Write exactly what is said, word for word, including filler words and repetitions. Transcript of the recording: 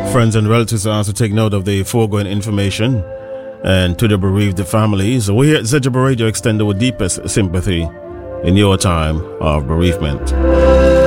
Friends and relatives are asked to take note of the foregoing information, and to the bereaved families, we here at Z J B Radio extend our deepest sympathy in your time of bereavement.